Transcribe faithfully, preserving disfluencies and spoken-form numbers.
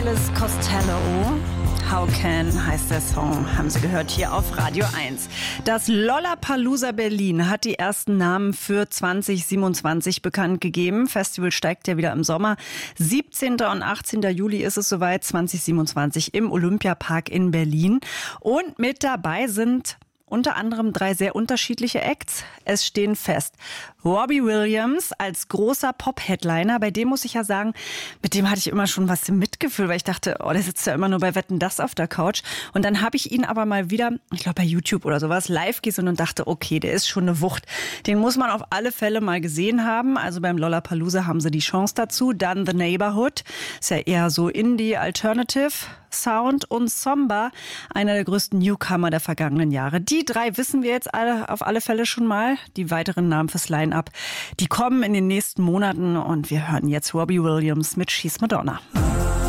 Elvis Costello. How Can heißt der Song, haben Sie gehört hier auf Radio eins. Das Lollapalooza Berlin hat die ersten Namen für zwanzig siebenundzwanzig bekannt gegeben. Festival steigt ja wieder im Sommer. siebzehnten und achtzehnten Juli ist es soweit, zwanzig siebenundzwanzig im Olympiapark in Berlin. Und mit dabei sind unter anderem drei sehr unterschiedliche Acts. Es stehen fest Robbie Williams als großer Pop-Headliner. Bei dem muss ich ja sagen, mit dem hatte ich immer schon was im Mitgefühl, weil ich dachte, oh, der sitzt ja immer nur bei Wetten, das auf der Couch. Und dann habe ich ihn aber mal wieder, ich glaube bei YouTube oder sowas, live gesehen und dachte, okay, der ist schon eine Wucht. Den muss man auf alle Fälle mal gesehen haben. Also beim Lollapalooza haben sie die Chance dazu. Dann The Neighborhood, ist ja eher so Indie, Alternative Sound, und Somba, einer der größten Newcomer der vergangenen Jahre. Die drei wissen wir jetzt alle auf alle Fälle schon mal. Die weiteren Namen fürs Line-Up, die kommen in den nächsten Monaten, und wir hören jetzt Robbie Williams mit She's Madonna.